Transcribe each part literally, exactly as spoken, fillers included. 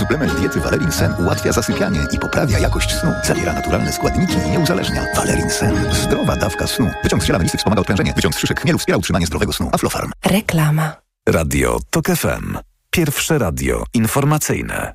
Suplement diety Valerin Sen ułatwia zasypianie i poprawia jakość snu. Zawiera naturalne składniki i nie uzależnia. Valerin Sen. Zdrowa dawka snu. Wyciąg z ziela melisy wspomaga odprężenie. Wyciąg z szyszek chmielu wspiera utrzymanie zdrowego snu. Aflofarm. Reklama. Radio TOK F M. Pierwsze radio informacyjne.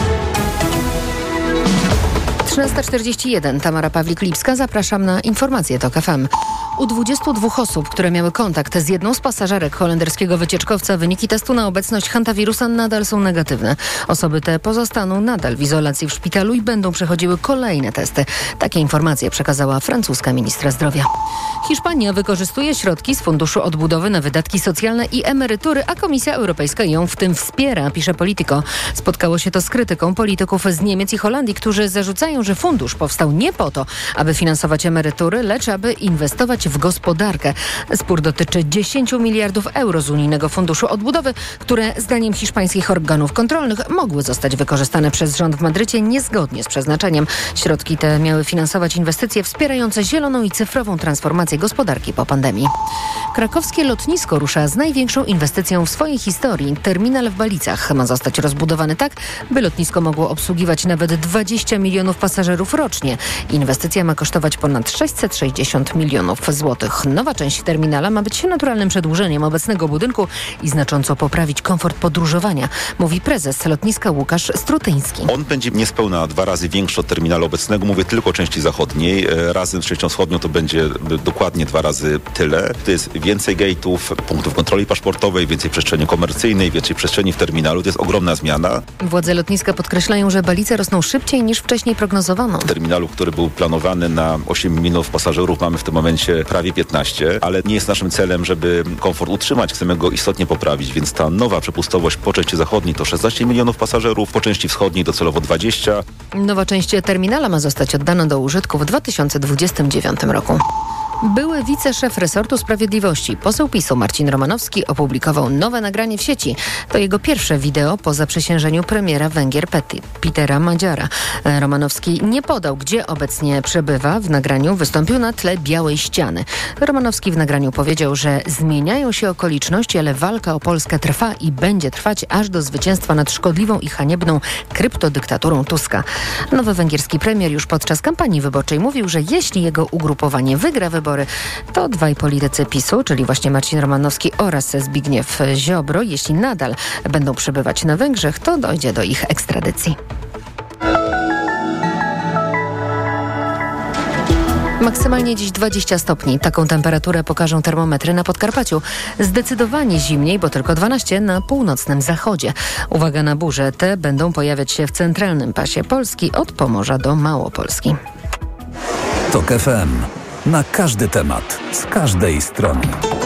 trzynasta czterdzieści jeden. Tamara Pawlik-Lipska. Zapraszam na informacje TOK F M. U dwudziestu dwóch osób, które miały kontakt z jedną z pasażerek holenderskiego wycieczkowca, wyniki testu na obecność hantawirusa nadal są negatywne. Osoby te pozostaną nadal w izolacji w szpitalu i będą przechodziły kolejne testy. Takie informacje przekazała francuska ministra zdrowia. Hiszpania wykorzystuje środki z Funduszu Odbudowy na wydatki socjalne i emerytury, a Komisja Europejska ją w tym wspiera, pisze Politico. Spotkało się to z krytyką polityków z Niemiec i Holandii, którzy zarzucają, że fundusz powstał nie po to, aby finansować emerytury, lecz aby inwestować w gospodarkę. Spór dotyczy dziesięciu miliardów euro z Unijnego Funduszu Odbudowy, które zdaniem hiszpańskich organów kontrolnych mogły zostać wykorzystane przez rząd w Madrycie niezgodnie z przeznaczeniem. Środki te miały finansować inwestycje wspierające zieloną i cyfrową transformację gospodarki po pandemii. Krakowskie lotnisko rusza z największą inwestycją w swojej historii. Terminal w Balicach ma zostać rozbudowany tak, by lotnisko mogło obsługiwać nawet dwadzieścia milionów pasażerów rocznie. Inwestycja ma kosztować ponad sześćset sześćdziesiąt milionów złotych. Nowa część terminala ma być naturalnym przedłużeniem obecnego budynku i znacząco poprawić komfort podróżowania, mówi prezes lotniska Łukasz Strutyński. On będzie niespełna dwa razy większy od terminalu obecnego. Mówię tylko o części zachodniej. Razem z częścią wschodnią to będzie dokładnie dwa razy tyle. To jest więcej gate'ów, punktów kontroli paszportowej, więcej przestrzeni komercyjnej, więcej przestrzeni w terminalu. To jest ogromna zmiana. Władze lotniska podkreślają, że Balice rosną szybciej niż wcześniej prognozowano. W terminalu, który był planowany na osiem milionów pasażerów, mamy w tym momencie prawie piętnaście, ale nie jest naszym celem, żeby komfort utrzymać. Chcemy go istotnie poprawić, więc ta nowa przepustowość po części zachodniej to szesnaście milionów pasażerów, po części wschodniej docelowo dwadzieścia. Nowa część terminala ma zostać oddana do użytku w dwa tysiące dwudziestym dziewiątym roku. Były wiceszef resortu sprawiedliwości, poseł PiSu Marcin Romanowski opublikował nowe nagranie w sieci. To jego pierwsze wideo po zaprzysiężeniu premiera Węgier Peti, Petera Madziara. Romanowski nie podał, gdzie obecnie przebywa. W nagraniu wystąpił na tle białej ściany. Romanowski w nagraniu powiedział, że zmieniają się okoliczności, ale walka o Polskę trwa i będzie trwać aż do zwycięstwa nad szkodliwą i haniebną kryptodyktaturą Tuska. Nowy węgierski premier już podczas kampanii wyborczej mówił, że jeśli jego ugrupowanie wygra wybory, to dwaj politycy PiSu, czyli właśnie Marcin Romanowski oraz Zbigniew Ziobro, jeśli nadal będą przebywać na Węgrzech, to dojdzie do ich ekstradycji. Maksymalnie dziś dwadzieścia stopni. Taką temperaturę pokażą termometry na Podkarpaciu. Zdecydowanie zimniej, bo tylko dwanaście na północnym zachodzie. Uwaga na burze. Te będą pojawiać się w centralnym pasie Polski od Pomorza do Małopolski. TOK F M. Na każdy temat, z każdej strony.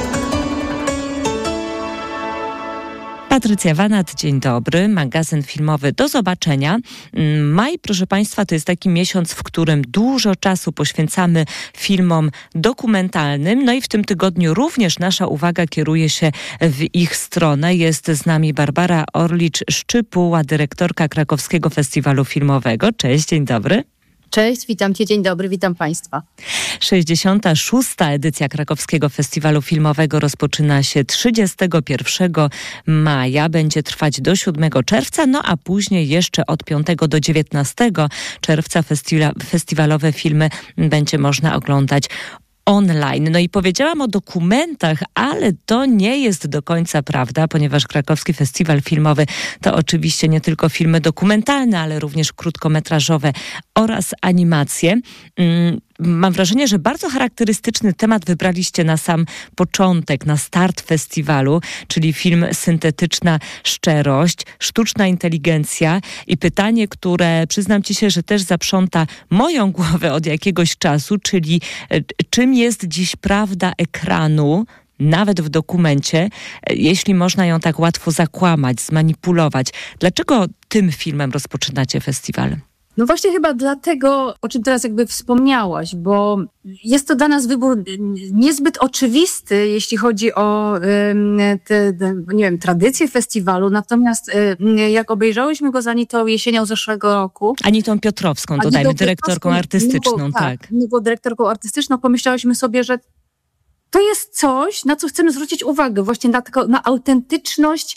Patrycja Wanat, dzień dobry. Magazyn filmowy Do zobaczenia. Maj, proszę Państwa, to jest taki miesiąc, w którym dużo czasu poświęcamy filmom dokumentalnym. No i w tym tygodniu również nasza uwaga kieruje się w ich stronę. Jest z nami Barbara Orlicz-Szczypuła, dyrektorka Krakowskiego Festiwalu Filmowego. Cześć, dzień dobry. Cześć, witam Cię, dzień dobry, witam Państwa. sześćdziesiąta szósta edycja Krakowskiego Festiwalu Filmowego rozpoczyna się trzydziestego pierwszego maja, będzie trwać do siódmego czerwca, no a później jeszcze od piątego do dziewiętnastego czerwca festiwal, festiwalowe filmy będzie można oglądać online. No i powiedziałam o dokumentach, ale to nie jest do końca prawda, ponieważ Krakowski Festiwal Filmowy to oczywiście nie tylko filmy dokumentalne, ale również krótkometrażowe oraz animacje. Mam wrażenie, że bardzo charakterystyczny temat wybraliście na sam początek, na start festiwalu, czyli film Syntetyczna szczerość, sztuczna inteligencja i pytanie, które przyznam Ci się, że też zaprząta moją głowę od jakiegoś czasu, czyli czym jest dziś prawda ekranu, nawet w dokumencie, jeśli można ją tak łatwo zakłamać, zmanipulować. Dlaczego tym filmem rozpoczynacie festiwal? No właśnie chyba dlatego, o czym teraz jakby wspomniałaś, bo jest to dla nas wybór niezbyt oczywisty, jeśli chodzi o te, te nie wiem, tradycje festiwalu, natomiast jak obejrzałyśmy go z Anitą jesienią zeszłego roku... Anitą Piotrowską, dodajmy, dyrektorką artystyczną, nie było, tak. tak. Nie było dyrektorką artystyczną, pomyślałyśmy sobie, że to jest coś, na co chcemy zwrócić uwagę, właśnie na, taką, na autentyczność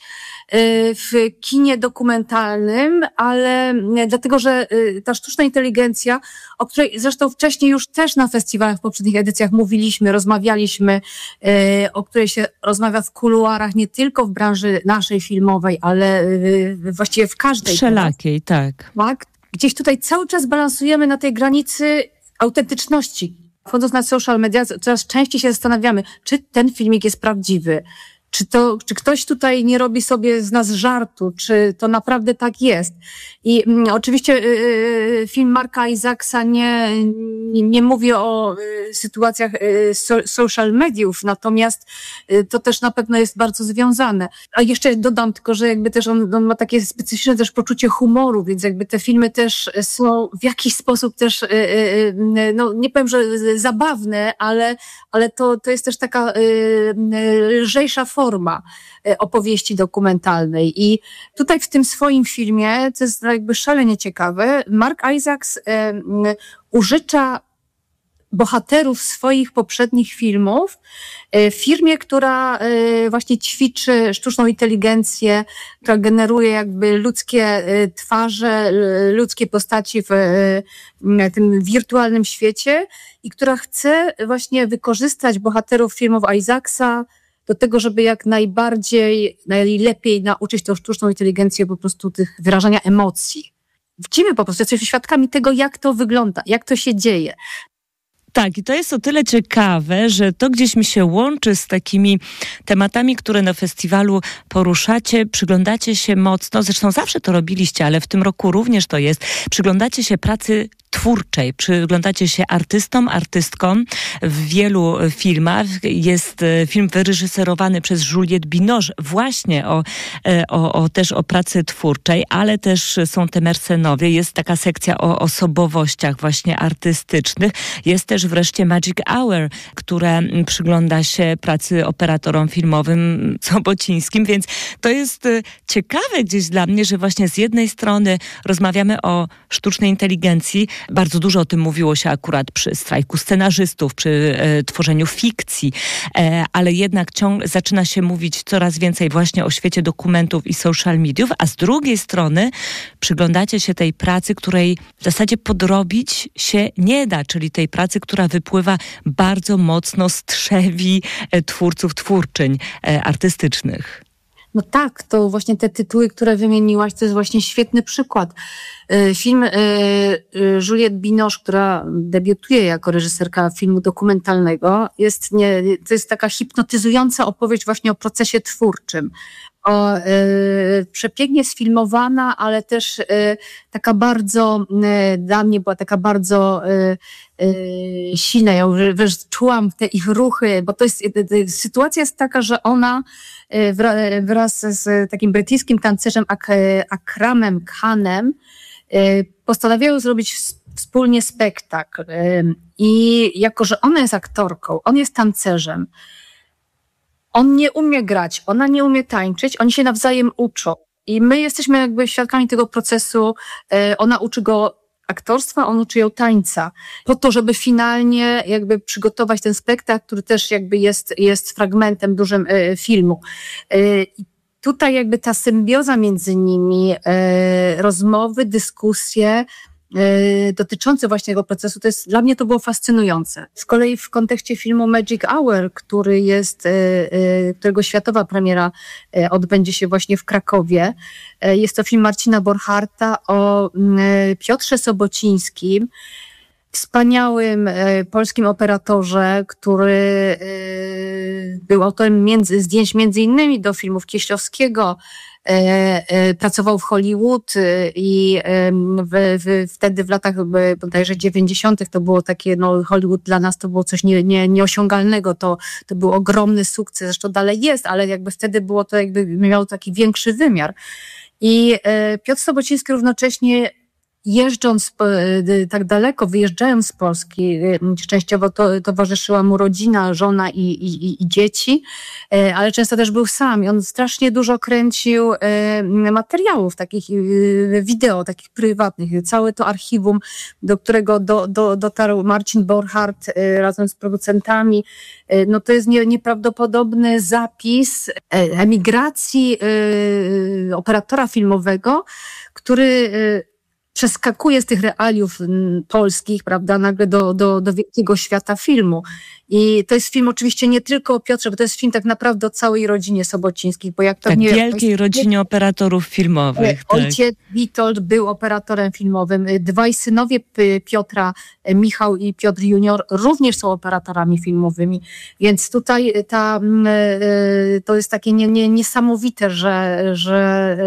w kinie dokumentalnym, ale dlatego, że ta sztuczna inteligencja, o której zresztą wcześniej już też na festiwalach w poprzednich edycjach mówiliśmy, rozmawialiśmy, o której się rozmawia w kuluarach nie tylko w branży naszej filmowej, ale właściwie w każdej. Wszelakiej, tak. Tak. Gdzieś tutaj cały czas balansujemy na tej granicy autentyczności. Wchodząc na social media, coraz częściej się zastanawiamy, czy ten filmik jest prawdziwy, czy to, czy ktoś tutaj nie robi sobie z nas żartu, czy to naprawdę tak jest. I mm, oczywiście y, film Marka Isaacsa nie, nie, nie mówi o y, sytuacjach y, so, social mediów, natomiast y, to też na pewno jest bardzo związane. A jeszcze dodam tylko, że jakby też on, on ma takie specyficzne też poczucie humoru, więc jakby te filmy też są w jakiś sposób też, y, y, no nie powiem, że zabawne, ale, ale to, to jest też taka y, y, lżejsza forma opowieści dokumentalnej. I tutaj w tym swoim filmie, co jest jakby szalenie ciekawe, Mark Isaacs e, użycza bohaterów swoich poprzednich filmów w firmie, która właśnie ćwiczy sztuczną inteligencję, która generuje jakby ludzkie twarze, ludzkie postaci w tym wirtualnym świecie i która chce właśnie wykorzystać bohaterów filmów Isaacsa do tego, żeby jak najbardziej, najlepiej nauczyć tą sztuczną inteligencję po prostu tych wyrażania emocji. Widzimy po prostu, jesteśmy świadkami tego, jak to wygląda, jak to się dzieje. Tak, i to jest o tyle ciekawe, że to gdzieś mi się łączy z takimi tematami, które na festiwalu poruszacie, przyglądacie się mocno, zresztą zawsze to robiliście, ale w tym roku również to jest, przyglądacie się pracy twórczej, przyglądacie się artystom, artystkom w wielu filmach. Jest film wyreżyserowany przez Juliette Binoche właśnie o, o, o też o pracy twórczej, ale też są te Mersenowie. Jest taka sekcja o osobowościach właśnie artystycznych. Jest też wreszcie Magic Hour, które przygląda się pracy operatorom filmowym sobocińskim, więc to jest ciekawe gdzieś dla mnie, że właśnie z jednej strony rozmawiamy o sztucznej inteligencji. Bardzo dużo o tym mówiło się akurat przy strajku scenarzystów, przy e, tworzeniu fikcji, e, ale jednak ciągle zaczyna się mówić coraz więcej właśnie o świecie dokumentów i social mediów, a z drugiej strony przyglądacie się tej pracy, której w zasadzie podrobić się nie da, czyli tej pracy, która wypływa bardzo mocno z trzewi e, twórców, twórczyń e, artystycznych. No tak, to właśnie te tytuły, które wymieniłaś, to jest właśnie świetny przykład. Film Juliette Binoche, która debiutuje jako reżyserka filmu dokumentalnego, jest nie, to jest taka hipnotyzująca opowieść właśnie o procesie twórczym. O, y, przepięknie sfilmowana, ale też y, taka bardzo, y, dla mnie była taka bardzo y, y, silna. Ja już czułam te ich ruchy, bo to jest, y, y, sytuacja jest taka, że ona y, wra, wraz z takim brytyjskim tancerzem Ak, Akramem Khanem y, postanawiają zrobić wspólnie spektakl. Y, I jako, że ona jest aktorką, on jest tancerzem, on nie umie grać, ona nie umie tańczyć, oni się nawzajem uczą. I my jesteśmy jakby świadkami tego procesu. Ona uczy go aktorstwa, on uczy ją tańca. Po to, żeby finalnie jakby przygotować ten spektakl, który też jakby jest, jest fragmentem dużym filmu. I tutaj jakby ta symbioza między nimi, rozmowy, dyskusje, dotyczące właśnie tego procesu, to jest, dla mnie to było fascynujące. Z kolei w kontekście filmu Magic Hour, który jest, którego światowa premiera odbędzie się właśnie w Krakowie, jest to film Marcina Borcharta o Piotrze Sobocińskim, wspaniałym polskim operatorze, który był autorem między, zdjęć między innymi do filmów Kieślowskiego, pracował w Hollywood i w, w, wtedy w latach bodajże dziewięćdziesiątych to było takie, no Hollywood dla nas to było coś nie, nie, nieosiągalnego, to, to był ogromny sukces, zresztą dalej jest, ale jakby wtedy było to jakby miało taki większy wymiar. I Piotr Sobociński równocześnie jeżdżąc tak daleko, wyjeżdżając z Polski, częściowo to, towarzyszyła mu rodzina, żona i, i, i dzieci, ale często też był sam. I on strasznie dużo kręcił materiałów, takich wideo, takich prywatnych. Całe to archiwum, do którego do, do, dotarł Marcin Borchardt razem z producentami. No to jest nie, nieprawdopodobny zapis emigracji operatora filmowego, który przeskakuje z tych realiów polskich, prawda, nagle do, do, do wielkiego świata filmu. I to jest film oczywiście nie tylko o Piotrze, bo to jest film tak naprawdę o całej rodzinie Sobocińskich, bo jak tak, pewnie... wielkiej rodzinie operatorów filmowych. Ojciec tak. Witold był operatorem filmowym. Dwaj synowie Piotra, Michał i Piotr Junior, również są operatorami filmowymi. Więc tutaj ta, to jest takie nie, nie, niesamowite, że, że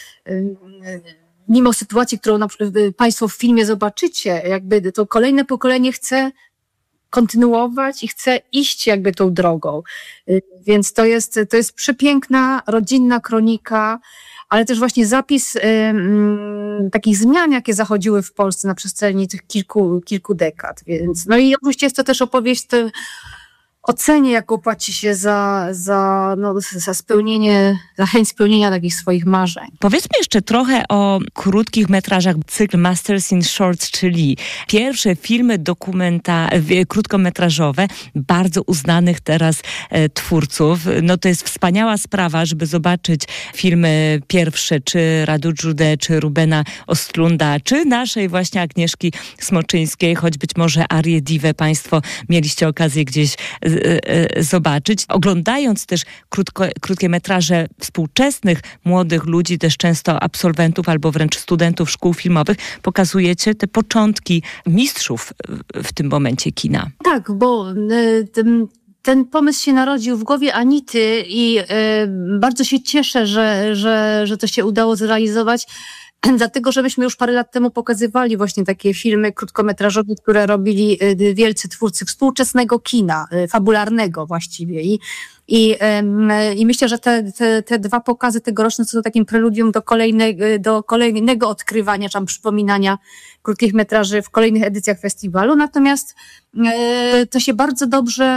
mimo sytuacji, którą na, Państwo w filmie zobaczycie, jakby to kolejne pokolenie chce kontynuować i chce iść jakby tą drogą. Więc to jest, to jest przepiękna, rodzinna kronika, ale też właśnie zapis um, takich zmian, jakie zachodziły w Polsce na przestrzeni tych kilku, kilku dekad. Więc, no i oczywiście jest to też opowieść o cenie, jaką płaci się za, za, no, za spełnienie, za chęć spełnienia takich swoich marzeń. Powiedzmy jeszcze trochę o krótkich metrażach. Cykl Masters in Shorts, czyli pierwsze filmy dokumenta, krótkometrażowe bardzo uznanych teraz e, twórców. No to jest wspaniała sprawa, żeby zobaczyć filmy pierwsze, czy Radu Jude, czy Rubena Ostlunda, czy naszej właśnie Agnieszki Smoczyńskiej, choć być może Arię Diwę Państwo mieliście okazję gdzieś zobaczyć. Oglądając też krótko, krótkie metraże współczesnych młodych ludzi, też często absolwentów albo wręcz studentów szkół filmowych, pokazujecie te początki mistrzów w tym momencie kina. Tak, bo ten, ten pomysł się narodził w głowie Anity i bardzo się cieszę, że, że, że to się udało zrealizować. Dlatego, że myśmy już parę lat temu pokazywali właśnie takie filmy krótkometrażowe, które robili wielcy twórcy współczesnego kina, fabularnego właściwie. I, i, i myślę, że te, te, te dwa pokazy tegoroczne są takim preludium do, kolejne, do kolejnego odkrywania, czy tam przypominania krótkich metraży w kolejnych edycjach festiwalu. Natomiast to się bardzo dobrze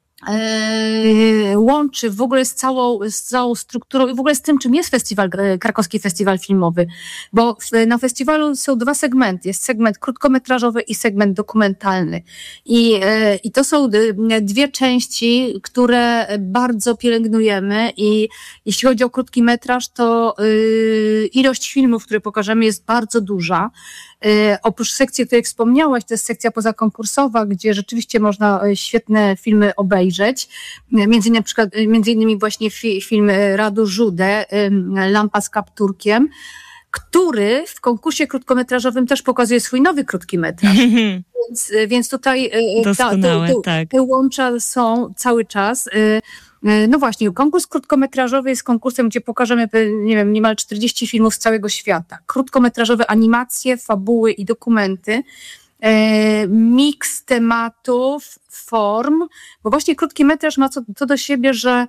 łączy w ogóle z całą, z całą strukturą i w ogóle z tym, czym jest festiwal, Krakowski Festiwal Filmowy, bo na festiwalu są dwa segmenty. Jest segment krótkometrażowy i segment dokumentalny. I, i to są dwie części, które bardzo pielęgnujemy i jeśli chodzi o krótki metraż, to ilość filmów, które pokażemy, jest bardzo duża. Oprócz sekcji, o której wspomniałaś, to jest sekcja pozakonkursowa, gdzie rzeczywiście można świetne filmy obejrzeć. Między innymi, na przykład, między innymi właśnie fi, film Radu Jude, Lampa z kapturkiem, który w konkursie krótkometrażowym też pokazuje swój nowy krótki metraż. więc, więc tutaj ta, te, te, tak. te łącza są cały czas. No właśnie, konkurs krótkometrażowy jest konkursem, gdzie pokażemy, nie wiem, niemal czterdzieści filmów z całego świata. Krótkometrażowe animacje, fabuły i dokumenty. E, miks tematów, form, bo właśnie krótki metraż ma to, to do siebie, że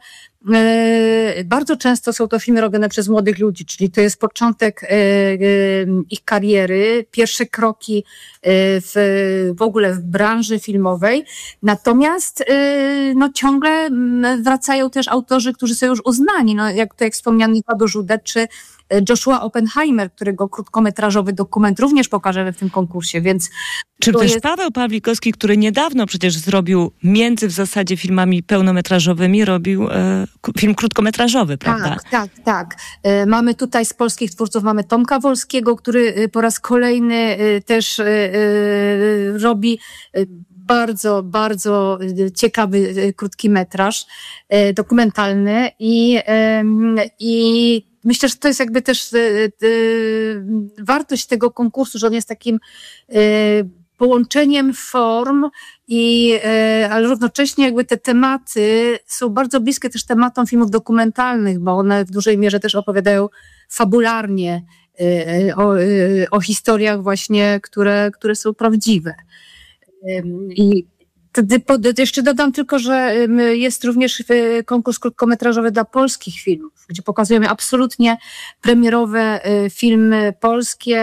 e, bardzo często są to filmy robione przez młodych ludzi, czyli to jest początek e, e, ich kariery, pierwsze kroki e, w, w ogóle w branży filmowej. Natomiast e, no ciągle wracają też autorzy, którzy są już uznani, no jak tutaj wspomniany Radu Jude, czy Joshua Oppenheimer, którego krótkometrażowy dokument również pokażemy w tym konkursie, więc... Czy też jest... Paweł Pawlikowski, który niedawno przecież zrobił między w zasadzie filmami pełnometrażowymi, robił e, film krótkometrażowy, prawda? Tak, tak, tak. E, mamy tutaj z polskich twórców, mamy Tomka Wolskiego, który po raz kolejny e, też e, e, robi e, bardzo, bardzo ciekawy e, krótki metraż e, dokumentalny i, e, i myślę, że to jest jakby też y, y, wartość tego konkursu, że on jest takim y, połączeniem form i y, ale równocześnie jakby te tematy są bardzo bliskie też tematom filmów dokumentalnych, bo one w dużej mierze też opowiadają fabularnie y, o, y, o historiach właśnie, które, które są prawdziwe. Y, i Jeszcze dodam tylko, że jest również konkurs krótkometrażowy dla polskich filmów, gdzie pokazujemy absolutnie premierowe filmy polskie,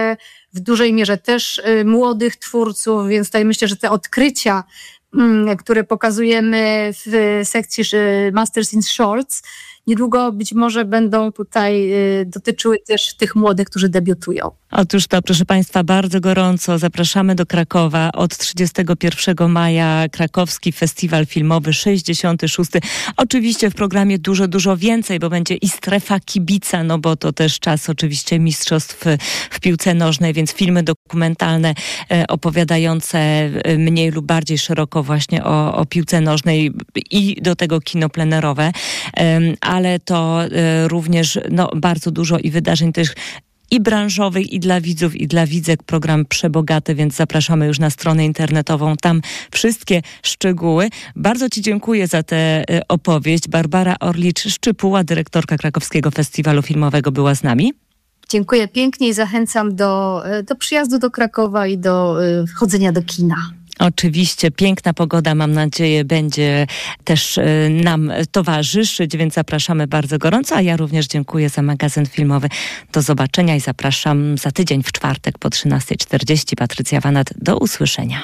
w dużej mierze też młodych twórców, więc tutaj myślę, że te odkrycia, które pokazujemy w sekcji Masters in Shorts, niedługo być może będą tutaj dotyczyły też tych młodych, którzy debiutują. Otóż to, proszę Państwa, bardzo gorąco zapraszamy do Krakowa. Od trzydziestego pierwszego maja Krakowski Festiwal Filmowy sześćdziesiąty szósty. Oczywiście w programie dużo, dużo więcej, bo będzie i strefa kibica, no bo to też czas oczywiście mistrzostw w piłce nożnej, więc filmy dokumentalne e, opowiadające mniej lub bardziej szeroko właśnie o, o piłce nożnej i do tego kino plenerowe, e, ale to e, również no, bardzo dużo i wydarzeń też i branżowych, i dla widzów, i dla widzek. Program przebogaty, więc zapraszamy już na stronę internetową. Tam wszystkie szczegóły. Bardzo Ci dziękuję za tę opowieść. Barbara Orlicz-Szczypuła, dyrektorka Krakowskiego Festiwalu Filmowego, była z nami. Dziękuję pięknie i zachęcam do, do przyjazdu do Krakowa i do y, chodzenia do kina. Oczywiście piękna pogoda, mam nadzieję, będzie też y, nam towarzyszyć, więc zapraszamy bardzo gorąco, a ja również dziękuję za magazyn filmowy. Do zobaczenia i zapraszam za tydzień w czwartek po trzynasta czterdzieści. Patrycja Wanat, do usłyszenia.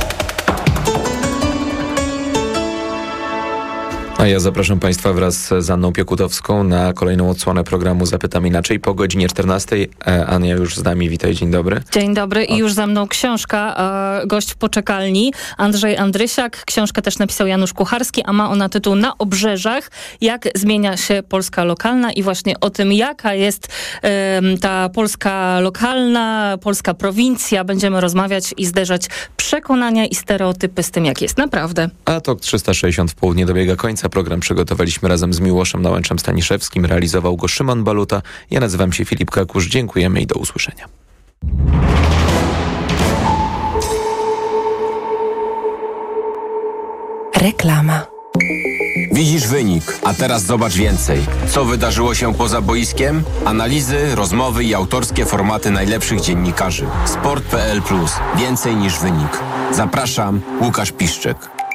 A ja zapraszam Państwa wraz z Anną Piekutowską na kolejną odsłonę programu Zapytam Inaczej po godzinie czternastej. Ania już z nami, witaj, dzień dobry. Dzień dobry i już za mną książka, e, gość w poczekalni, Andrzej Andrysiak. Książkę też napisał Janusz Kucharski, a ma ona tytuł Na obrzeżach, jak zmienia się Polska lokalna i właśnie o tym, jaka jest e, ta Polska lokalna, polska prowincja. Będziemy rozmawiać i zderzać przekonania i stereotypy z tym, jak jest naprawdę. A to trzysta sześćdziesiąt w południe dobiega końca. Program przygotowaliśmy razem z Miłoszem Nałęczem-Staniszewskim. Realizował go Szymon Baluta. Ja nazywam się Filip Kakusz. Dziękujemy i do usłyszenia. Reklama. Widzisz wynik, a teraz zobacz więcej. Co wydarzyło się poza boiskiem? Analizy, rozmowy i autorskie formaty najlepszych dziennikarzy. Sport kropka p l plus. Więcej niż wynik. Zapraszam, Łukasz Piszczek.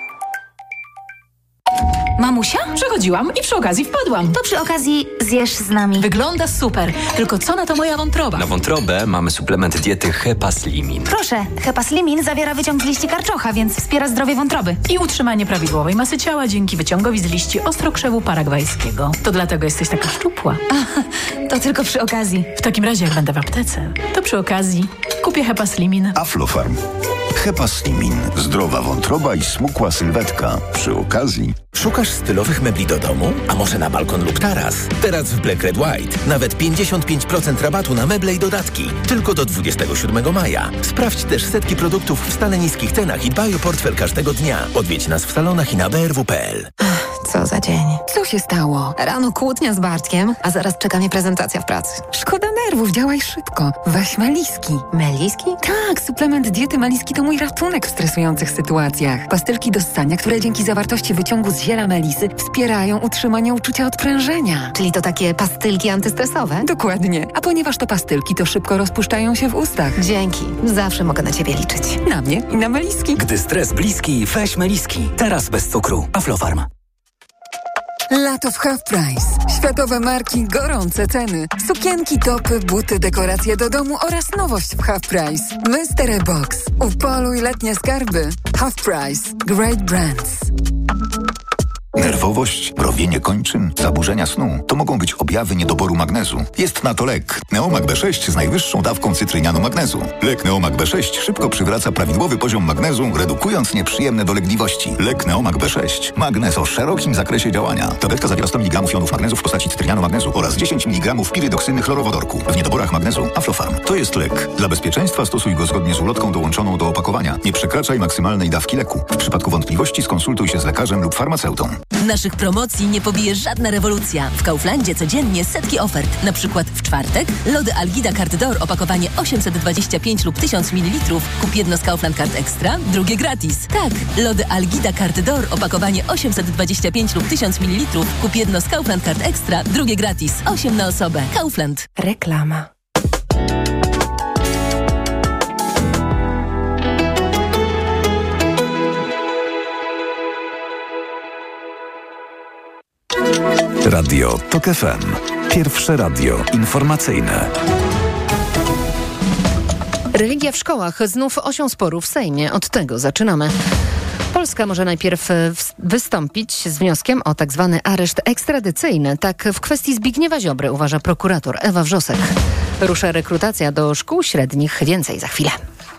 Mamusia? Przechodziłam i przy okazji wpadłam. To przy okazji zjesz z nami. Wygląda super. Tylko co na to moja wątroba? Na wątrobę mamy suplement diety Hepaslimin. Proszę, Hepaslimin zawiera wyciąg z liści karczocha, więc wspiera zdrowie wątroby. I utrzymanie prawidłowej masy ciała dzięki wyciągowi z liści ostrokrzewu paragwajskiego. To dlatego jesteś taka szczupła. A, to tylko przy okazji. W takim razie, jak będę w aptece, to przy okazji kupię Hepaslimin. Aflofarm. Hepaslimin. Zdrowa wątroba i smukła sylwetka. Przy okazji. Szukasz stylowych mebli do domu? A może na balkon lub taras? Teraz w Black Red White nawet pięćdziesiąt pięć procent rabatu na meble i dodatki. Tylko do dwudziestego siódmego maja. Sprawdź też setki produktów w stale niskich cenach i dbaj o portfel każdego dnia. Odwiedź nas w salonach i na b r w kropka p l. Co za dzień. Co się stało? Rano kłótnia z Bartkiem, a zaraz czeka mnie prezentacja w pracy. Szkoda nerwów, działaj szybko. Weź Meliski. Meliski? Tak, suplement diety Meliski to mój ratunek w stresujących sytuacjach. Pastylki do ssania, które dzięki zawartości wyciągu z ziela melisy wspierają utrzymanie uczucia odprężenia. Czyli to takie pastylki antystresowe? Dokładnie. A ponieważ to pastylki, to szybko rozpuszczają się w ustach. Dzięki. Zawsze mogę na ciebie liczyć. Na mnie i na Meliski. Gdy stres bliski, weź Meliski. Teraz bez cukru. Aflofarm. Lato w Half Price. Światowe marki, gorące ceny. Sukienki, topy, buty, dekoracje do domu oraz nowość w Half Price. Mystery Box. Upoluj letnie skarby. Half Price. Great Brands. Nerwowość, mrowienie kończyn, zaburzenia snu to mogą być objawy niedoboru magnezu. Jest na to lek. Neomag B sześć z najwyższą dawką cytrynianu magnezu. Lek Neomag B sześć szybko przywraca prawidłowy poziom magnezu, redukując nieprzyjemne dolegliwości. Lek Neomag B sześć. Magnez o szerokim zakresie działania. Tabletka zawiera sto miligramów jonów magnezu w postaci cytrynianu magnezu oraz dziesięć miligramów pirydoksyny chlorowodorku. W niedoborach magnezu Aflofarm. To jest lek. Dla bezpieczeństwa stosuj go zgodnie z ulotką dołączoną do opakowania. Nie przekraczaj maksymalnej dawki leku. W przypadku wątpliwości skonsultuj się z lekarzem lub farmaceutą. Naszych promocji nie pobije żadna rewolucja. W Kauflandzie codziennie setki ofert. Na przykład w czwartek lody Algida Carte d'Or opakowanie osiemset dwadzieścia pięć lub tysiąc mililitrów. Kup jedno z Kaufland Card Extra, drugie gratis. Tak, lody Algida Carte d'Or opakowanie osiemset dwadzieścia pięć lub tysiąc mililitrów. Kup jedno z Kaufland Card Extra, drugie gratis. osiem na osobę. Kaufland. Reklama. Radio TOK F M. Pierwsze radio informacyjne. Religia w szkołach. Znów osią sporu w Sejmie. Od tego zaczynamy. Polska może najpierw wystąpić z wnioskiem o tak zwany areszt ekstradycyjny. Tak w kwestii Zbigniewa Ziobry uważa prokurator Ewa Wrzosek. Rusza rekrutacja do szkół średnich. Więcej za chwilę.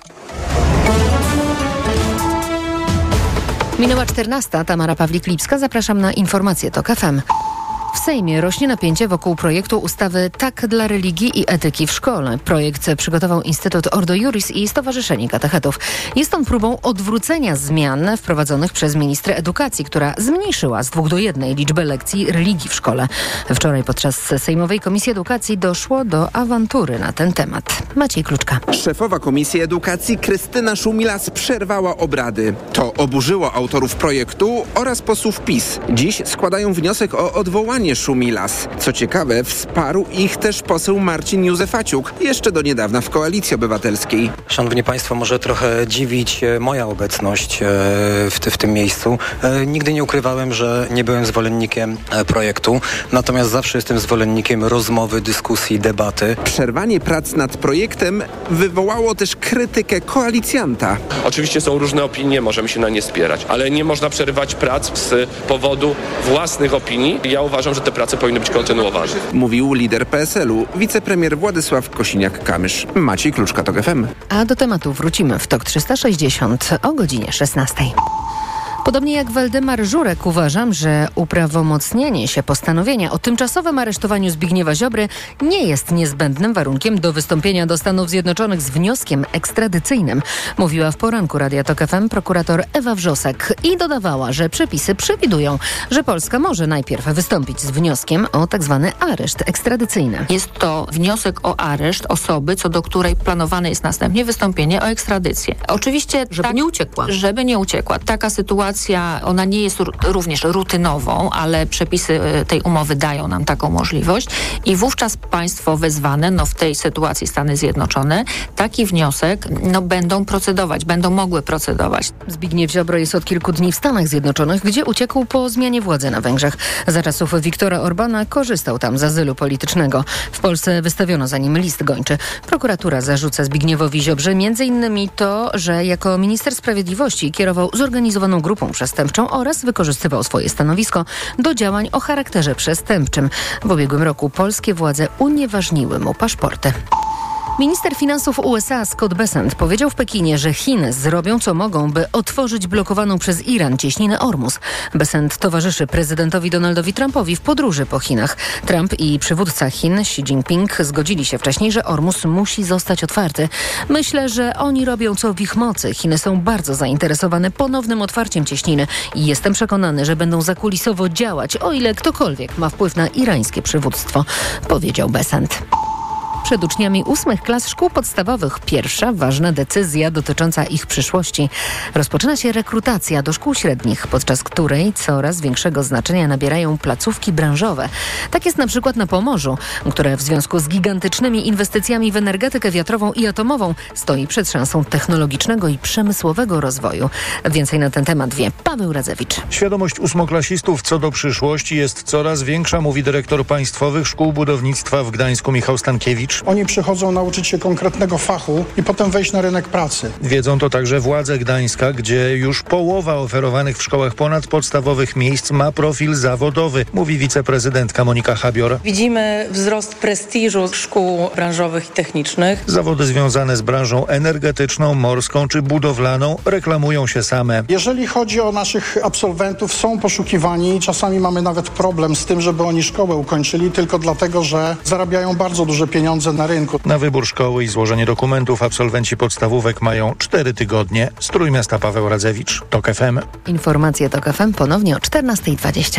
Minęła czternasta. Tamara Pawlik-Lipska. Zapraszam na informacje TOK F M. W Sejmie rośnie napięcie wokół projektu ustawy Tak dla religii i etyki w szkole. Projekt przygotował Instytut Ordo Iuris i Stowarzyszenie Katechetów. Jest on próbą odwrócenia zmian wprowadzonych przez ministrę edukacji, która zmniejszyła z dwóch do jednej liczbę lekcji religii w szkole. Wczoraj podczas Sejmowej Komisji Edukacji doszło do awantury na ten temat. Maciej Kluczka. Szefowa Komisji Edukacji Krystyna Szumilas przerwała obrady. To oburzyło autorów projektu oraz posłów PiS. Dziś składają wniosek o odwołanie Szumilas. Co ciekawe, wsparł ich też poseł Marcin Józefaciuk, jeszcze do niedawna w Koalicji Obywatelskiej. Szanowni Państwo, może trochę dziwić moja obecność w, w tym miejscu. Nigdy nie ukrywałem, że nie byłem zwolennikiem projektu, natomiast zawsze jestem zwolennikiem rozmowy, dyskusji, debaty. Przerwanie prac nad projektem wywołało też krytykę koalicjanta. Oczywiście są różne opinie, możemy się na nie spierać, ale nie można przerywać prac z powodu własnych opinii. Ja uważam, że te prace powinny być kontynuowane. Mówił lider P S L-u, wicepremier Władysław Kosiniak-Kamysz. Maciej Kluczka, TOK F M. A do tematu wrócimy w TOK trzysta sześćdziesiąt o godzinie szesnastej. Podobnie jak Waldemar Żurek uważam, że uprawomocnienie się postanowienia o tymczasowym aresztowaniu Zbigniewa Ziobry nie jest niezbędnym warunkiem do wystąpienia do Stanów Zjednoczonych z wnioskiem ekstradycyjnym, mówiła w poranku Radia TOK F M prokurator Ewa Wrzosek i dodawała, że przepisy przewidują, że Polska może najpierw wystąpić z wnioskiem o tak zwany areszt ekstradycyjny. Jest to wniosek o areszt osoby, co do której planowane jest następnie wystąpienie o ekstradycję. Oczywiście, żeby tak, nie uciekła. Żeby nie uciekła. Taka sytuacja ona nie jest r- również rutynową, ale przepisy tej umowy dają nam taką możliwość i wówczas państwo wezwane, no w tej sytuacji Stany Zjednoczone, taki wniosek no będą procedować, będą mogły procedować. Zbigniew Ziobro jest od kilku dni w Stanach Zjednoczonych, gdzie uciekł po zmianie władzy na Węgrzech. Za czasów Viktora Orbana korzystał tam z azylu politycznego. W Polsce wystawiono za nim list gończy. Prokuratura zarzuca Zbigniewowi Ziobrze między innymi to, że jako minister sprawiedliwości kierował zorganizowaną grupą przestępczą oraz wykorzystywał swoje stanowisko do działań o charakterze przestępczym. W ubiegłym roku polskie władze unieważniły mu paszporty. Minister finansów U S A Scott Bessent powiedział w Pekinie, że Chiny zrobią co mogą, by otworzyć blokowaną przez Iran cieśninę Ormus. Bessent towarzyszy prezydentowi Donaldowi Trumpowi w podróży po Chinach. Trump i przywódca Chin Xi Jinping zgodzili się wcześniej, że Ormus musi zostać otwarty. Myślę, że oni robią co w ich mocy. Chiny są bardzo zainteresowane ponownym otwarciem cieśniny i jestem przekonany, że będą zakulisowo działać, o ile ktokolwiek ma wpływ na irańskie przywództwo, powiedział Bessent. Przed uczniami ósmych klas szkół podstawowych pierwsza ważna decyzja dotycząca ich przyszłości. Rozpoczyna się rekrutacja do szkół średnich, podczas której coraz większego znaczenia nabierają placówki branżowe. Tak jest na przykład na Pomorzu, które w związku z gigantycznymi inwestycjami w energetykę wiatrową i atomową stoi przed szansą technologicznego i przemysłowego rozwoju. Więcej na ten temat wie Paweł Radzewicz. Świadomość ósmoklasistów co do przyszłości jest coraz większa, mówi dyrektor Państwowych Szkół Budownictwa w Gdańsku Michał Stankiewicz. Oni przychodzą nauczyć się konkretnego fachu i potem wejść na rynek pracy. Wiedzą to także władze Gdańska, gdzie już połowa oferowanych w szkołach ponadpodstawowych miejsc ma profil zawodowy, mówi wiceprezydentka Monika Habior. Widzimy wzrost prestiżu szkół branżowych i technicznych. Zawody związane z branżą energetyczną, morską czy budowlaną reklamują się same. Jeżeli chodzi o naszych absolwentów, są poszukiwani i czasami mamy nawet problem z tym, żeby oni szkołę ukończyli, tylko dlatego, że zarabiają bardzo duże pieniądze na rynku. Na wybór szkoły i złożenie dokumentów absolwenci podstawówek mają cztery tygodnie. Z Trójmiasta Paweł Radzewicz, TOK F M. Informacje TOK F M ponownie o czternasta dwadzieścia.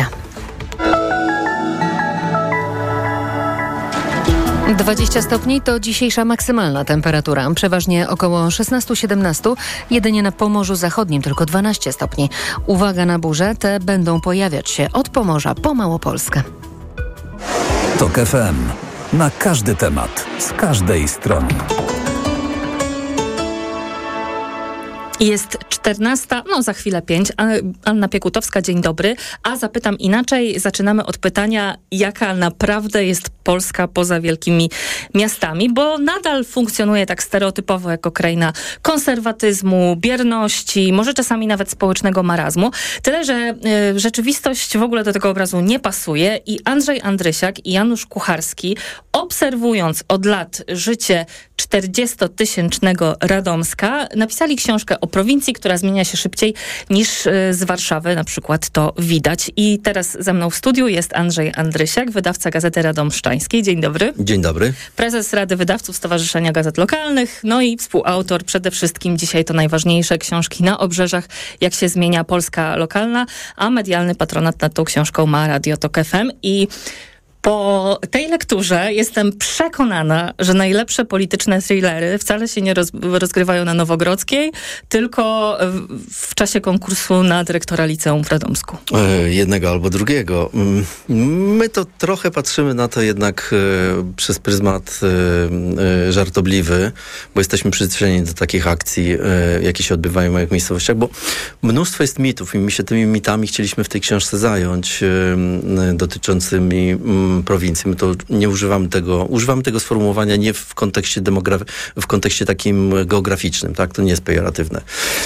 dwadzieścia stopni to dzisiejsza maksymalna temperatura. Przeważnie około szesnaście siedemnaście. Jedynie na Pomorzu Zachodnim tylko dwanaście stopni. Uwaga na burze, te będą pojawiać się od Pomorza po Małopolskę. TOK F M. Na każdy temat, z każdej strony. Jest czternasta, no za chwilę pięć. Anna Piekutowska, dzień dobry. A zapytam inaczej, zaczynamy od pytania, jaka naprawdę jest Polska poza wielkimi miastami, bo nadal funkcjonuje tak stereotypowo jako kraina konserwatyzmu, bierności, może czasami nawet społecznego marazmu. Tyle, że y, rzeczywistość w ogóle do tego obrazu nie pasuje i Andrzej Andrysiak i Janusz Kucharski, obserwując od lat życie czterdziestotysięcznego Radomska, napisali książkę o prowincji, która zmienia się szybciej niż y, z Warszawy, na przykład to widać. I teraz ze mną w studiu jest Andrzej Andrysiak, wydawca Gazety Radomszczańskiej. Dzień dobry. Dzień dobry. Prezes Rady Wydawców Stowarzyszenia Gazet Lokalnych, no i współautor przede wszystkim dzisiaj to najważniejsze książki na obrzeżach, jak się zmienia Polska lokalna, a medialny patronat nad tą książką ma Radio Tok F M i po tej lekturze jestem przekonana, że najlepsze polityczne thrillery wcale się nie roz, rozgrywają na Nowogrodzkiej, tylko w, w czasie konkursu na dyrektora liceum w Radomsku. E, jednego albo drugiego. My to trochę patrzymy na to jednak e, przez pryzmat e, e, żartobliwy, bo jesteśmy przyzwyczajeni do takich akcji, e, jakie się odbywają w moich miejscowościach, bo mnóstwo jest mitów i my się tymi mitami chcieliśmy w tej książce zająć, e, dotyczącymi m, prowincji. My to nie używamy tego, używamy tego sformułowania nie w kontekście demogra- w kontekście takim geograficznym, tak? To nie jest pejoratywne.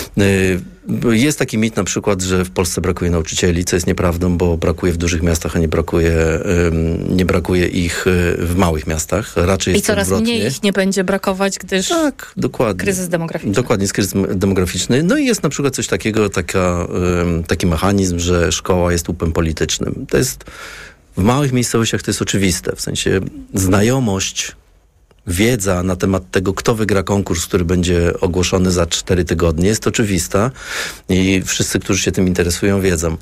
Jest taki mit na przykład, że w Polsce brakuje nauczycieli, co jest nieprawdą, bo brakuje w dużych miastach, a nie brakuje, nie brakuje ich w małych miastach. Raczej jest I coraz odwrotnie. mniej ich nie będzie brakować, gdyż tak, dokładnie. kryzys demograficzny. Dokładnie, jest kryzys demograficzny. No i jest na przykład coś takiego, taka, taki mechanizm, że szkoła jest łupem politycznym. To jest w małych miejscowościach to jest oczywiste, w sensie znajomość, wiedza na temat tego, kto wygra konkurs, który będzie ogłoszony za cztery tygodnie, jest oczywista i wszyscy, którzy się tym interesują, wiedzą.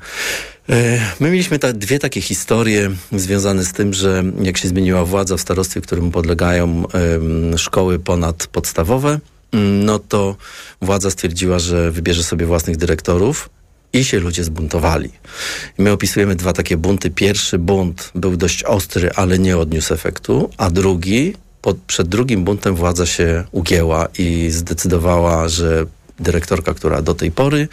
My mieliśmy ta, dwie takie historie związane z tym, że jak się zmieniła władza w starostwie, któremu podlegają um, szkoły ponadpodstawowe, no to władza stwierdziła, że wybierze sobie własnych dyrektorów. I się ludzie zbuntowali. I my opisujemy dwa takie bunty. Pierwszy bunt był dość ostry, ale nie odniósł efektu, a drugi, pod, przed drugim buntem władza się ugięła i zdecydowała, że dyrektorka, która do tej pory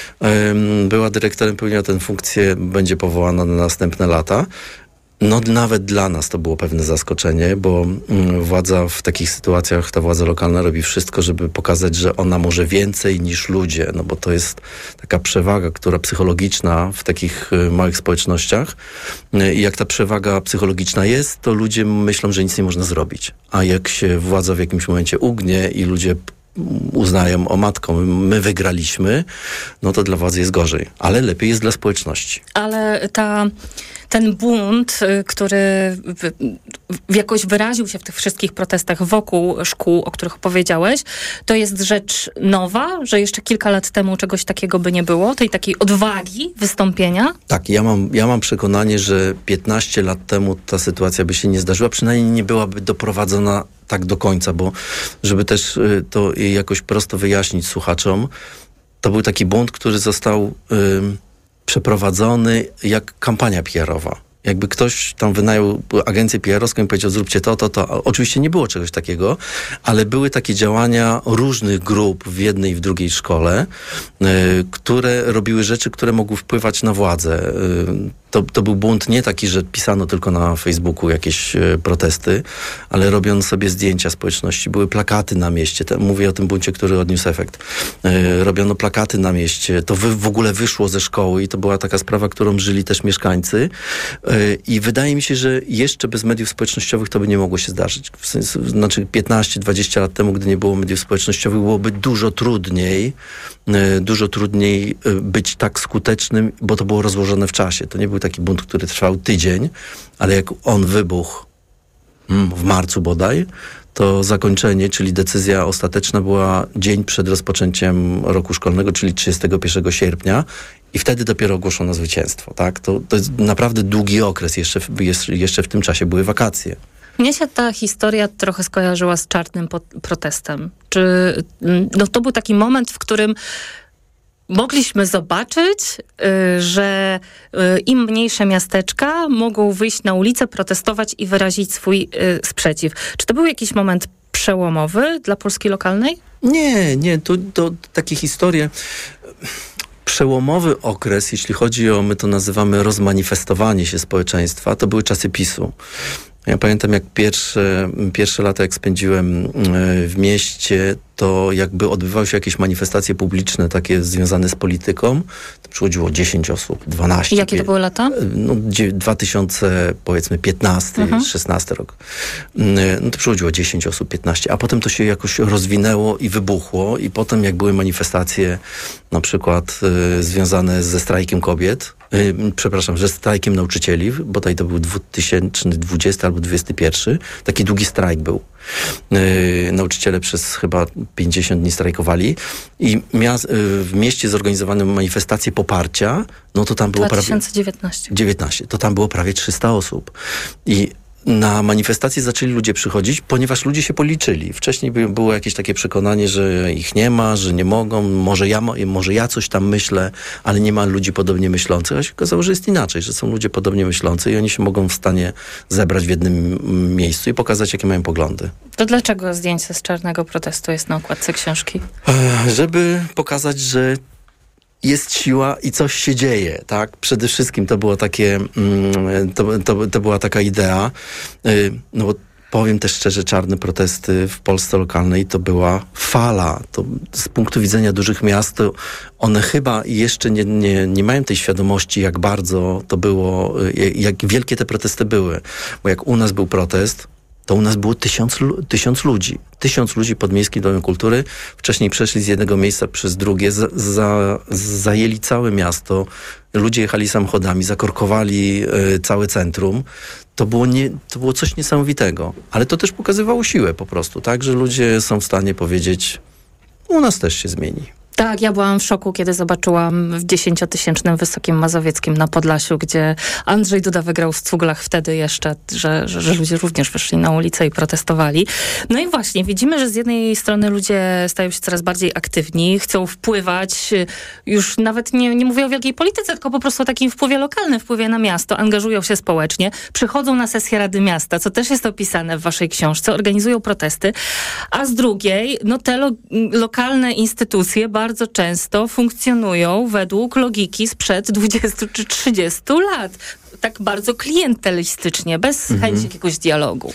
um, była dyrektorem, pełniła tę funkcję, będzie powołana na następne lata. No nawet dla nas to było pewne zaskoczenie, bo mm, władza w takich sytuacjach, ta władza lokalna robi wszystko, żeby pokazać, że ona może więcej niż ludzie, no bo to jest taka przewaga, która psychologiczna w takich y, małych społecznościach i jak ta przewaga psychologiczna jest, to ludzie myślą, że nic nie można zrobić. A jak się władza w jakimś momencie ugnie i ludzie uznają, o matko, my wygraliśmy, no to dla władzy jest gorzej. Ale lepiej jest dla społeczności. Ale ta, ten bunt, który w, w jakoś wyraził się w tych wszystkich protestach wokół szkół, o których opowiedziałeś, to jest rzecz nowa, że jeszcze kilka lat temu czegoś takiego by nie było, tej takiej odwagi wystąpienia? Tak, ja mam, ja mam przekonanie, że piętnaście lat temu ta sytuacja by się nie zdarzyła, przynajmniej nie byłaby doprowadzona tak do końca, bo żeby też y, to jakoś prosto wyjaśnić słuchaczom, to był taki bunt, który został y, przeprowadzony jak kampania P R-owa. Jakby ktoś tam wynajął agencję P R-owską i powiedział, zróbcie to, to, to. Oczywiście nie było czegoś takiego, ale były takie działania różnych grup w jednej i w drugiej szkole, y, które robiły rzeczy, które mogły wpływać na władzę. Y, To, to był bunt nie taki, że pisano tylko na Facebooku jakieś e, protesty, ale robiono sobie zdjęcia społeczności. Były plakaty na mieście. Te, mówię o tym buncie, który odniósł efekt. E, robiono plakaty na mieście. To wy, w ogóle wyszło ze szkoły i to była taka sprawa, którą żyli też mieszkańcy. E, I wydaje mi się, że jeszcze bez mediów społecznościowych to by nie mogło się zdarzyć. W sensie, znaczy piętnaście dwadzieścia lat temu, gdy nie było mediów społecznościowych, byłoby dużo trudniej, e, dużo trudniej e, być tak skutecznym, bo to było rozłożone w czasie. To nie był taki bunt, który trwał tydzień, ale jak on wybuchł mm, w marcu bodaj, to zakończenie, czyli decyzja ostateczna była dzień przed rozpoczęciem roku szkolnego, czyli trzydziestego pierwszego sierpnia i wtedy dopiero ogłoszono zwycięstwo. Tak? To, to jest naprawdę długi okres. Jeszcze w, jeszcze w tym czasie były wakacje. Mnie się ta historia trochę skojarzyła z czarnym po- protestem. Czy no, to był taki moment, w którym mogliśmy zobaczyć, y, że y, im mniejsze miasteczka mogą wyjść na ulicę, protestować i wyrazić swój y, sprzeciw. Czy to był jakiś moment przełomowy dla Polski lokalnej? Nie, nie, to, to takie historie... Przełomowy okres, jeśli chodzi o, my to nazywamy rozmanifestowanie się społeczeństwa, to były czasy PiSu. Ja pamiętam, jak pierwsze, pierwsze lata, jak spędziłem w mieście, to jakby odbywały się jakieś manifestacje publiczne, takie związane z polityką, to przychodziło dziesięć osób, dwanaście. I jakie to były lata? No, dwa tysiące, powiedzmy, piętnasty, mhm. szesnasty rok. No to przychodziło dziesięć osób, piętnaście, a potem to się jakoś rozwinęło i wybuchło i potem jak były manifestacje na przykład y, związane ze strajkiem kobiet, y, przepraszam, ze strajkiem nauczycieli, bodaj to był dwa tysiące dwudziesty albo dwudziesty pierwszy, taki długi strajk był. Yy, nauczyciele przez chyba pięćdziesiąt dni strajkowali i mia- yy, w mieście zorganizowano manifestację poparcia, no to tam było dwa tysiące dziewiętnaście. prawie... dziewiętnaście. To tam było prawie trzysta osób. I na manifestacje zaczęli ludzie przychodzić, ponieważ ludzie się policzyli. Wcześniej by, było jakieś takie przekonanie, że ich nie ma, że nie mogą, może ja, może ja coś tam myślę, ale nie ma ludzi podobnie myślących. A się okazało, że jest inaczej, że są ludzie podobnie myślący i oni się mogą w stanie zebrać w jednym miejscu i pokazać, jakie mają poglądy. To dlaczego zdjęcie z czarnego protestu jest na okładce książki? Żeby pokazać, że jest siła i coś się dzieje, tak? Przede wszystkim to było takie, to, to, to była taka idea, no bo powiem też szczerze, czarne protesty w Polsce lokalnej to była fala. To z punktu widzenia dużych miast, to one chyba jeszcze nie, nie, nie mają tej świadomości, jak bardzo to było, jak wielkie te protesty były. Bo jak u nas był protest, to u nas było tysiąc, tysiąc ludzi. Tysiąc ludzi pod Miejskim Domem Kultury. Wcześniej przeszli z jednego miejsca przez drugie, za, za, zajęli całe miasto. Ludzie jechali samochodami, zakorkowali y, całe centrum. To było, nie, to było coś niesamowitego. Ale to też pokazywało siłę po prostu, tak? Że ludzie są w stanie powiedzieć, u nas też się zmieni. Tak, ja byłam w szoku, kiedy zobaczyłam w dziesięciotysięcznym Wysokim Mazowieckim na Podlasiu, gdzie Andrzej Duda wygrał w Cuglach wtedy jeszcze, że, że, że ludzie również wyszli na ulicę i protestowali. No i właśnie, widzimy, że z jednej strony ludzie stają się coraz bardziej aktywni, chcą wpływać, już nawet nie, nie mówię o wielkiej polityce, tylko po prostu o takim wpływie lokalnym, wpływie na miasto, angażują się społecznie, przychodzą na sesję Rady Miasta, co też jest opisane w waszej książce, organizują protesty, a z drugiej, no te lo- lokalne instytucje bardzo bardzo często funkcjonują według logiki sprzed dwudziestu czy trzydziestu lat. Tak bardzo klientelistycznie, bez mhm. chęci jakiegoś dialogu.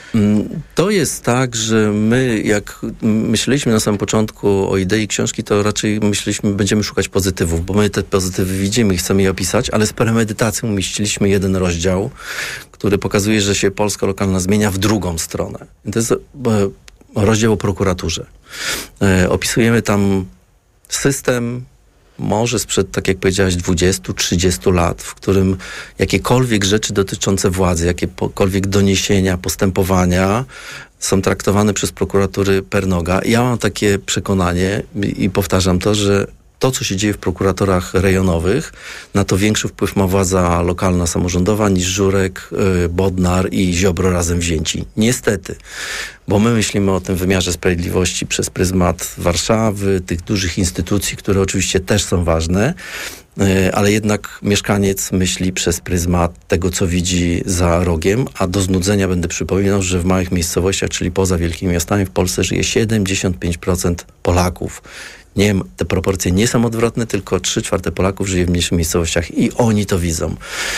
To jest tak, że my jak myśleliśmy na samym początku o idei książki, to raczej myśleliśmy, będziemy szukać pozytywów, bo my te pozytywy widzimy i chcemy je opisać, ale z premedytacją umieściliśmy jeden rozdział, który pokazuje, że się Polska lokalna zmienia w drugą stronę. I to jest rozdział o prokuraturze. Opisujemy tam system może sprzed, tak jak powiedziałaś, dwudziestu trzydziestu lat, w którym jakiekolwiek rzeczy dotyczące władzy, jakiekolwiek doniesienia, postępowania są traktowane przez prokuratury per noga. Ja mam takie przekonanie i powtarzam to, że to, co się dzieje w prokuratorach rejonowych, na to większy wpływ ma władza lokalna, samorządowa niż Żurek, yy, Bodnar i Ziobro razem wzięci. Niestety. Bo my myślimy o tym wymiarze sprawiedliwości przez pryzmat Warszawy, tych dużych instytucji, które oczywiście też są ważne, yy, ale jednak mieszkaniec myśli przez pryzmat tego, co widzi za rogiem, a do znudzenia będę przypominał, że w małych miejscowościach, czyli poza wielkimi miastami w Polsce żyje siedemdziesiąt pięć procent Polaków. Nie, te proporcje nie są odwrotne, tylko trzy czwarte Polaków żyje w mniejszych miejscowościach i oni to widzą.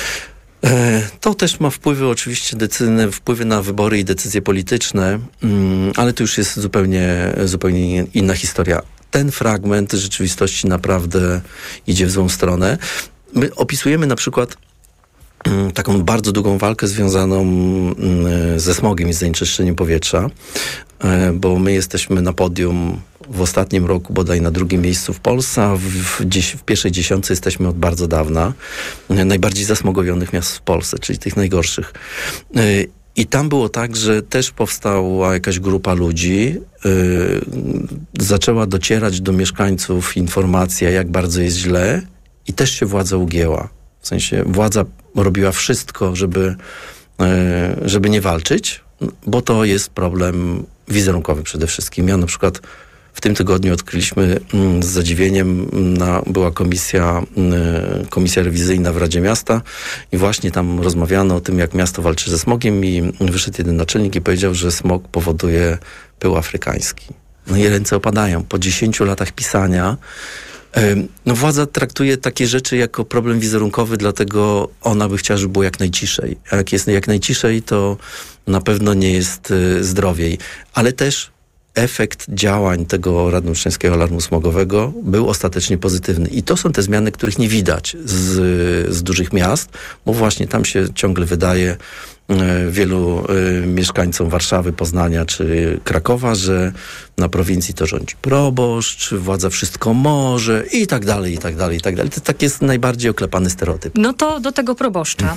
E, to też ma wpływy oczywiście decyzyjne, wpływy na wybory i decyzje polityczne, mm, ale to już jest zupełnie, zupełnie inna historia. Ten fragment rzeczywistości naprawdę idzie w złą stronę. My opisujemy na przykład mm, taką bardzo długą walkę związaną mm, ze smogiem i z zanieczyszczeniem powietrza, e, bo my jesteśmy na podium w ostatnim roku bodaj na drugim miejscu w Polsce, a w, w, w pierwszej dziesiątce jesteśmy od bardzo dawna. Najbardziej zasmogowionych miast w Polsce, czyli tych najgorszych. I tam było tak, że też powstała jakaś grupa ludzi, yy, zaczęła docierać do mieszkańców informacja, jak bardzo jest źle i też się władza ugięła. W sensie władza robiła wszystko, żeby, yy, żeby nie walczyć, bo to jest problem wizerunkowy przede wszystkim. Ja na przykład w tym tygodniu odkryliśmy z zadziwieniem, na, była komisja, komisja rewizyjna w Radzie Miasta i właśnie tam rozmawiano o tym, jak miasto walczy ze smogiem i wyszedł jeden naczelnik i powiedział, że smog powoduje pył afrykański. No i ręce opadają. Po dziesięciu latach pisania no władza traktuje takie rzeczy jako problem wizerunkowy, dlatego ona by chciała, żeby było jak najciszej. A jak jest jak najciszej, to na pewno nie jest zdrowiej. Ale też efekt działań tego radnowszczeńskiego alarmu smogowego był ostatecznie pozytywny. I to są te zmiany, których nie widać z, z dużych miast, bo właśnie tam się ciągle wydaje wielu y, mieszkańcom Warszawy, Poznania czy Krakowa, że na prowincji to rządzi proboszcz, władza wszystko może i tak dalej, i tak dalej, i tak dalej. To tak jest najbardziej oklepany stereotyp. No to do tego proboszcza.